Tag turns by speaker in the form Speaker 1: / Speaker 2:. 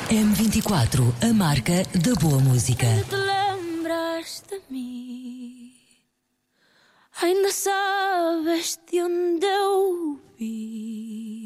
Speaker 1: M24, a marca da boa música.
Speaker 2: Te lembras de mim? Ainda sabes de onde eu vi?